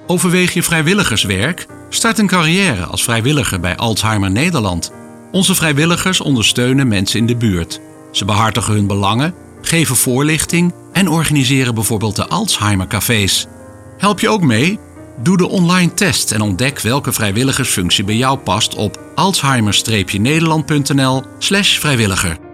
Overweeg je vrijwilligerswerk? Start een carrière als vrijwilliger bij Alzheimer Nederland. Onze vrijwilligers ondersteunen mensen in de buurt. Ze behartigen hun belangen, geven voorlichting en organiseren bijvoorbeeld de Alzheimer-cafés. Help je ook mee? Doe de online test en ontdek welke vrijwilligersfunctie bij jou past op alzheimer-nederland.nl/vrijwilliger.